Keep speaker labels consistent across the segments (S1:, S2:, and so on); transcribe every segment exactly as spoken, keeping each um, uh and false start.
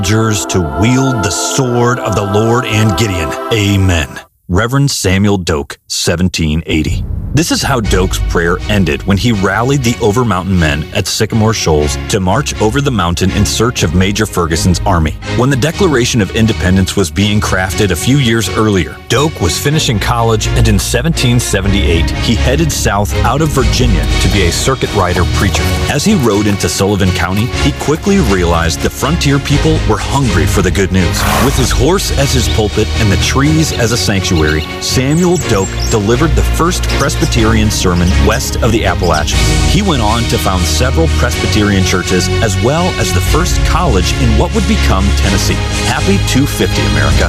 S1: soldiers to wield the sword of the Lord and Gideon. Amen. Reverend Samuel Doak, seventeen eighty. This is how Doak's prayer ended when he rallied the Over-Mountain men at Sycamore Shoals to march over the mountain in search of Major Ferguson's army. When the Declaration of Independence was being crafted a few years earlier, Doak was finishing college, and in seventeen seventy-eight, he headed south out of Virginia to be a circuit rider preacher. As he rode into Sullivan County, he quickly realized the frontier people were hungry for the good news. With his horse as his pulpit and the trees as a sanctuary, Samuel Doak delivered the first Presbyterian sermon west of the Appalachians. He went on to found several Presbyterian churches as well as the first college in what would become Tennessee. Happy two fifty, America.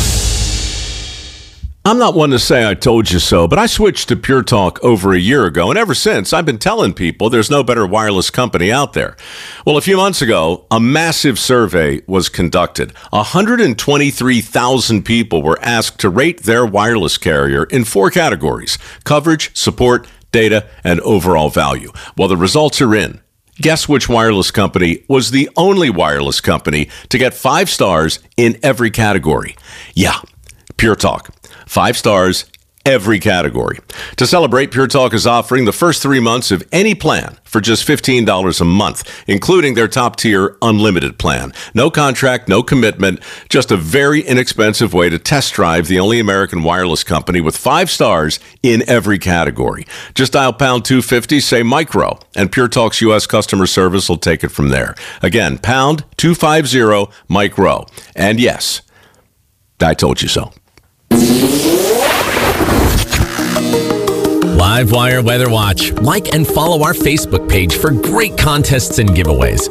S2: I'm not one to say I told you so, but I switched to Pure Talk over a year ago, and ever since, I've been telling people there's no better wireless company out there. Well, a few months ago, a massive survey was conducted. one hundred twenty-three thousand people were asked to rate their wireless carrier in four categories: coverage, support, data, and overall value. Well, the results are in. Guess which wireless company was the only wireless company to get five stars in every category? Yeah, Pure Talk. Five stars, every category. To celebrate, Pure Talk is offering the first three months of any plan for just fifteen dollars a month, including their top-tier unlimited plan. No contract, no commitment, just a very inexpensive way to test drive the only American wireless company with five stars in every category. Just dial pound two fifty, say micro, and Pure Talk's U S customer service will take it from there. Again, pound two fifty, micro. And yes, I told you so.
S3: Livewire Weather Watch. Like and follow our Facebook page for great contests and giveaways.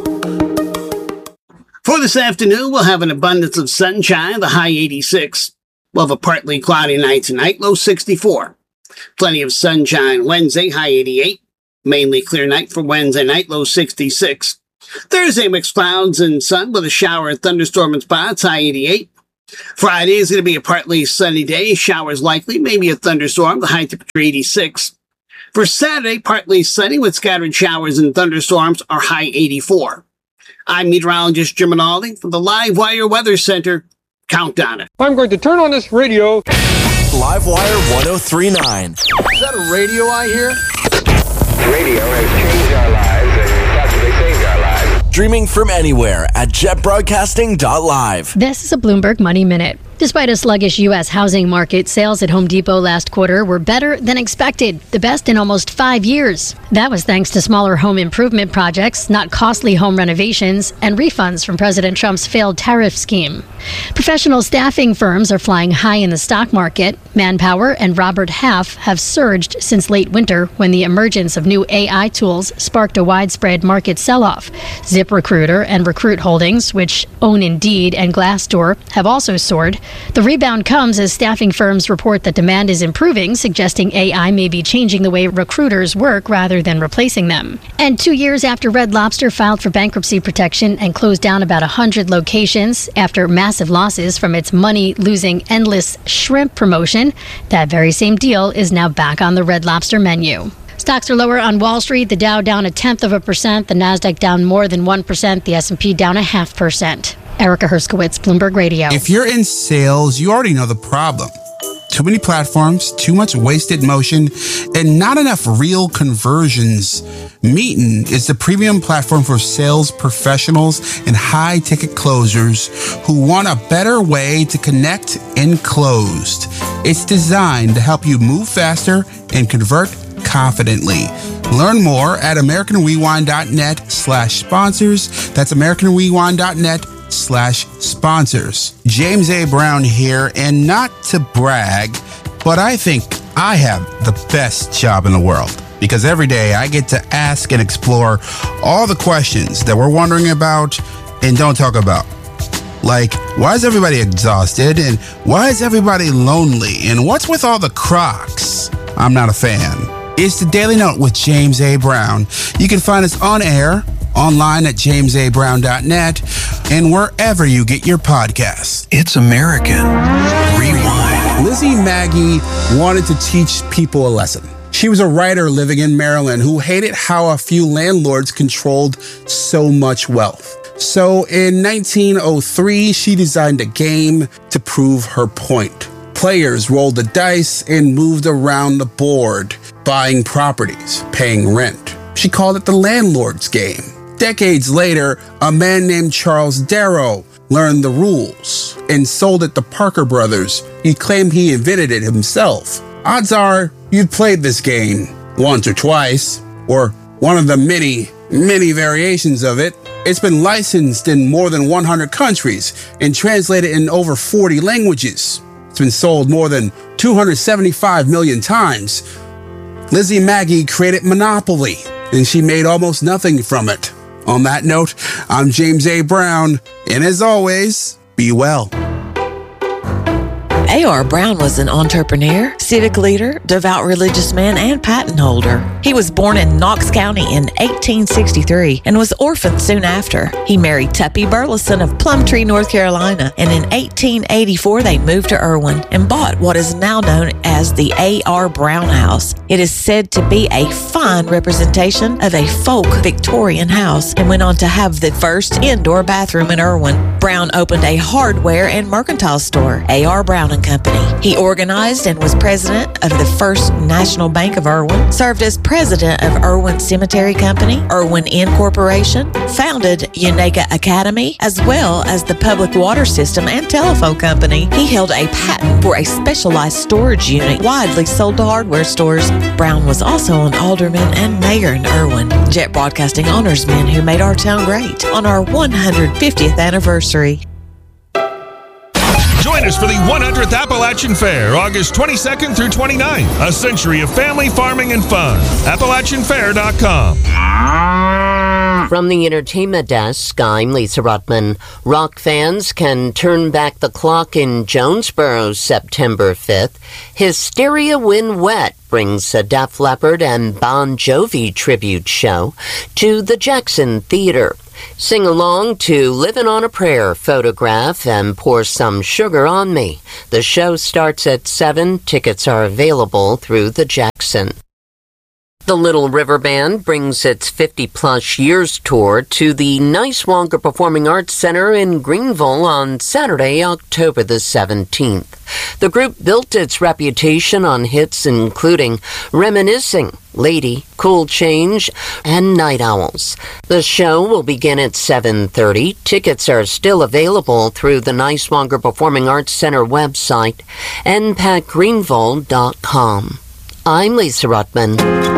S4: For this afternoon, we'll have an abundance of sunshine, the high eighty-six. We'll have a partly cloudy night tonight, low sixty-four. Plenty of sunshine Wednesday, high eighty-eight. Mainly clear night for Wednesday night, low sixty-six. Thursday, mixed clouds and sun with a shower and thunderstorm in spots, high eighty-eight. Friday is going to be a partly sunny day, showers likely, maybe a thunderstorm, the high temperature eighty-six. For Saturday, partly sunny with scattered showers and thunderstorms, our high eighty-four. I'm meteorologist Jim Rinaldi from the Livewire Weather Center. Count on it.
S5: I'm going to turn on this radio.
S6: Livewire one oh three point nine.
S5: Is that a radio I hear?
S7: Radio has changed our lives and possibly saved our lives.
S6: Streaming from anywhere at jet broadcasting dot live.
S8: This is a Bloomberg Money Minute. Despite a sluggish U S housing market, sales at Home Depot last quarter were better than expected, the best in almost five years. That was thanks to smaller home improvement projects, not costly home renovations, and refunds from President Trump's failed tariff scheme. Professional staffing firms are flying high in the stock market. Manpower and Robert Half have surged since late winter when the emergence of new A I tools sparked a widespread market sell-off. ZipRecruiter and Recruit Holdings, which own Indeed and Glassdoor, have also soared. The rebound comes as staffing firms report that demand is improving, suggesting A I may be changing the way recruiters work rather than replacing them. And two years after Red Lobster filed for bankruptcy protection and closed down about one hundred locations after massive losses from its money-losing endless shrimp promotion, that very same deal is now back on the Red Lobster menu. Stocks are lower on Wall Street. The Dow down a tenth of a percent, the Nasdaq down more than one percent, the S and P down a half percent. Erica Herskowitz, Bloomberg Radio.
S9: If you're in sales, you already know the problem. Too many platforms, too much wasted motion, and not enough real conversions. Meetin is the premium platform for sales professionals and high-ticket closers who want a better way to connect and close. It's designed to help you move faster and convert confidently. Learn more at American Rewind dot net slash sponsors. That's American Rewind dot net slash sponsors. James A. Brown here, and not to brag, but I think I have the best job in the world because every day I get to ask and explore all the questions that we're wondering about and don't talk about. Like, why is everybody exhausted? And why is everybody lonely? And what's with all the Crocs? I'm not a fan. It's the Daily Note with James A. Brown. You can find us on air, online at james a brown dot net, and wherever you get your podcasts.
S10: It's American. Rewind.
S9: Lizzie Magie wanted to teach people a lesson. She was a writer living in Maryland who hated how a few landlords controlled so much wealth. So in nineteen oh three, she designed a game to prove her point. Players rolled the dice and moved around the board, buying properties, paying rent. She called it the landlord's game. Decades later, a man named Charles Darrow learned the rules and sold it to Parker Brothers. He claimed he invented it himself. Odds are you've played this game once or twice, or one of the many, many variations of it. It's been licensed in more than one hundred countries and translated in over forty languages. It's been sold more than two hundred seventy-five million times. Lizzie Magie created Monopoly, and she made almost nothing from it. On that note, I'm James A. Brown, and as always, be well.
S11: A R. Brown was an entrepreneur, civic leader, devout religious man, and patent holder. He was born in Knox County in eighteen sixty-three and was orphaned soon after. He married Tuppy Burleson of Plumtree, North Carolina, and in eighteen eighty-four they moved to Irwin and bought what is now known as the A R. Brown House. It is said to be a fine representation of a folk Victorian house and went on to have the first indoor bathroom in Irwin. Brown opened a hardware and mercantile store, A R. Brown and Company. He organized and was president of the First National Bank of Irwin, served as president of Irwin Cemetery Company, Irwin Inn Corporation, founded Unaka Academy, as well as the Public Water System and Telephone Company. He held a patent for a specialized storage unit widely sold to hardware stores. Brown was also an alderman and mayor in Irwin. Jet Broadcasting honors men who made our town great on our one hundred fiftieth anniversary.
S12: Join us for the one hundredth Appalachian Fair, August twenty-second through twenty-ninth. A century of family, farming, and fun. Appalachian Fair dot com.
S13: From the Entertainment Desk, I'm Lisa Ruttman. Rock fans can turn back the clock in Jonesboro September fifth. Hysteria When Wet brings a Def Leppard and Bon Jovi tribute show to the Jackson Theater. Sing along to Livin' on a Prayer, Photograph, and Pour Some Sugar on Me. The show starts at seven. Tickets are available through the Jackson. The Little River Band brings its fifty-plus years tour to the Niswonger Performing Arts Center in Greenville on Saturday, October the seventeenth. The group built its reputation on hits including Reminiscing, Lady, Cool Change, and Night Owls. The show will begin at seven thirty. Tickets are still available through the Niswonger Performing Arts Center website, n p a c greenville dot com. I'm Lisa Ruttman.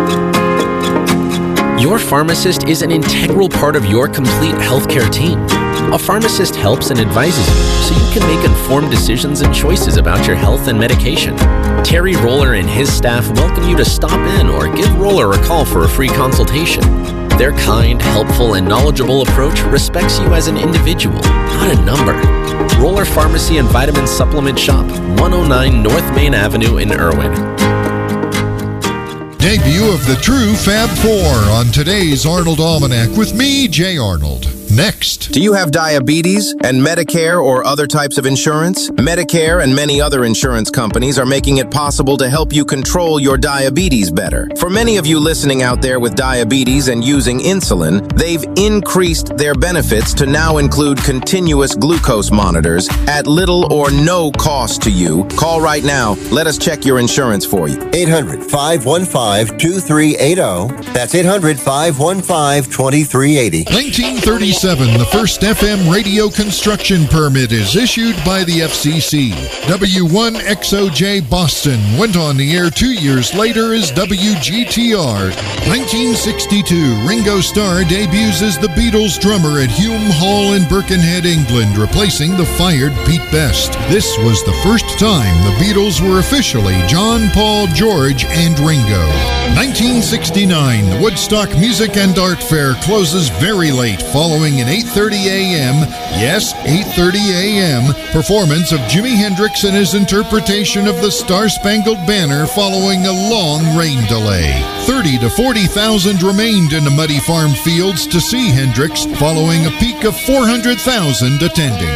S3: Your pharmacist is an integral part of your complete healthcare team. A pharmacist helps and advises you so you can make informed decisions and choices about your health and medication. Terry Roller and his staff welcome you to stop in or give Roller a call for a free consultation. Their kind, helpful, and knowledgeable approach respects you as an individual, not a number. Roller Pharmacy and Vitamin Supplement Shop, one oh nine North Main Avenue in Irwin.
S14: Debut of the true Fab Four on today's Arnold Almanac with me, Jay Arnold. Next.
S15: Do you have diabetes and Medicare or other types of insurance? Medicare and many other insurance companies are making it possible to help you control your diabetes better. For many of you listening out there with diabetes and using insulin, they've increased their benefits to now include continuous glucose monitors at little or no cost to you. Call right now. Let us check your insurance for you.
S16: eight hundred, five one five, two three eight zero. That's eight hundred, five one five, two three eight zero.
S14: nineteen thirty-seven, the first F M radio construction permit is issued by the F C C. W one X O J Boston went on the air two years later as W G T R. nineteen sixty-two, Ringo Starr debuts as the Beatles drummer at Hume Hall in Birkenhead, England, replacing the fired Pete Best. This was the first time the Beatles were officially John, Paul, George, and Ringo. nineteen sixty-nine, the Woodstock Music and Art Fair closes very late following an eight thirty a.m., yes, eight thirty a.m., performance of Jimi Hendrix and his interpretation of the Star-Spangled Banner following a long rain delay. thirty to forty thousand remained in the muddy farm fields to see Hendrix following a peak of four hundred thousand attending.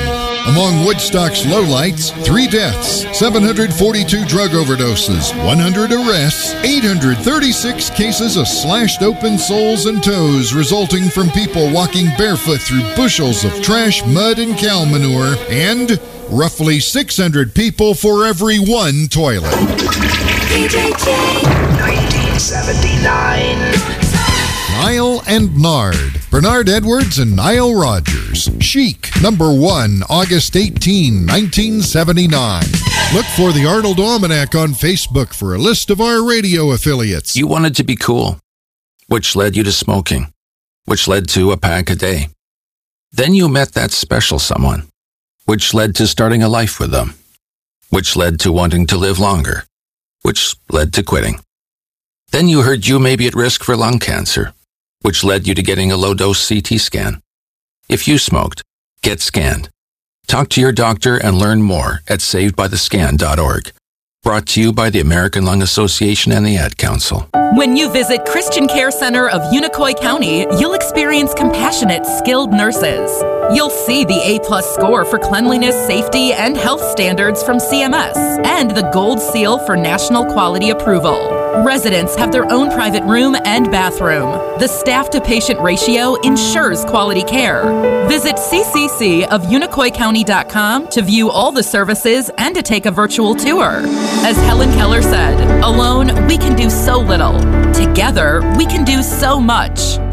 S14: Among Woodstock's lowlights, three deaths, seven hundred forty-two drug overdoses, one hundred arrests, eight hundred thirty-six cases of slashed open soles and toes resulting from people walking barefoot through bushels of trash, mud, and cow manure, and roughly six hundred people for every one toilet.
S10: D J J, nineteen seventy-nine.
S14: Nile and Nard. Bernard Edwards and Nile Rodgers. Chic, number one, August eighteenth, nineteen seventy-nine. Look for the Arnold Almanac on Facebook for a list of our radio affiliates.
S17: You wanted to be cool, which led you to smoking, which led to a pack a day. Then you met that special someone, which led to starting a life with them, which led to wanting to live longer, which led to quitting. Then you heard you may be at risk for lung cancer, which led you to getting a low-dose C T scan. If you smoked, get scanned. Talk to your doctor and learn more at saved by the scan dot org. Brought to you by the American Lung Association and the Ad Council.
S18: When you visit Christian Care Center of Unicoi County, you'll experience compassionate, skilled nurses. You'll see the A-plus score for cleanliness, safety, and health standards from C M S, and the Gold Seal for National Quality Approval. Residents have their own private room and bathroom. The staff-to-patient ratio ensures quality care. Visit c c c of unicoi county dot com to view all the services and to take a virtual tour. As Helen Keller said, alone, we can do so little. Together, we can do so much.